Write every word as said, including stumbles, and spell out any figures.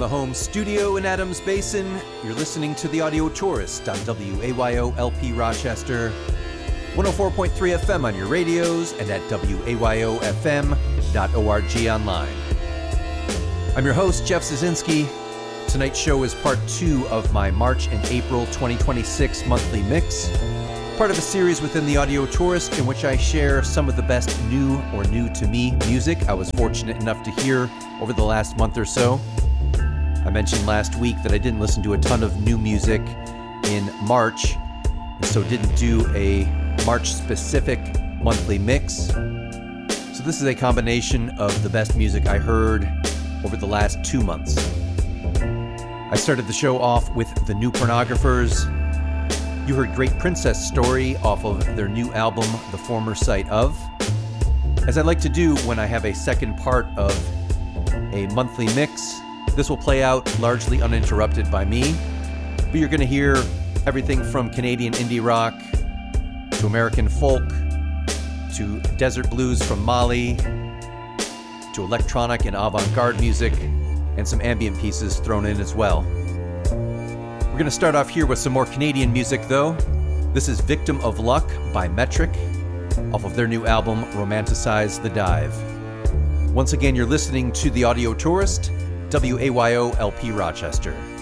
the home studio in Adams Basin, you're listening to The Audio Tourist on W A Y O L P Rochester, one oh four point three F M on your radios, and at W A Y O F M dot org online. I'm your host, Jeff Zazinski. Tonight's show is part two of my March and April twenty twenty-six monthly mix, part of a series within The Audio Tourist in which I share some of the best new or new-to-me music I was fortunate enough to hear over the last month or so. I mentioned last week that I didn't listen to a ton of new music in March, and so didn't do a March-specific monthly mix. So this is a combination of the best music I heard over the last two months. I started the show off with the New Pornographers. You heard Great Princess Story off of their new album, The Former Sight Of. As I like to do when I have a second part of a monthly mix, this will play out largely uninterrupted by me, but you're going to hear everything from Canadian indie rock to American folk to desert blues from Mali to electronic and avant-garde music and some ambient pieces thrown in as well. We're going to start off here with some more Canadian music, though. This is Victim of Luck by Metric, off of their new album, Romanticize the Dive. Once again, you're listening to The Audio Tourist, W A Y O L P Rochester.